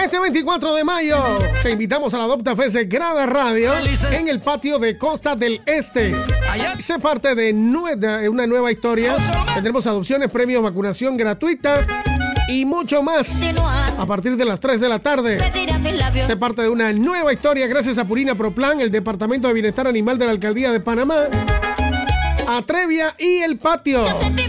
Este 24 de mayo te invitamos a la Adopta Fest Grada Radio en el patio de Costa del Este. Sé parte de una nueva historia. Tendremos adopciones, premios, vacunación gratuita y mucho más a partir de las 3 de la tarde. Sé parte de una nueva historia gracias a Purina Proplan, el Departamento de Bienestar Animal de la Alcaldía de Panamá, Atrevia y El Patio.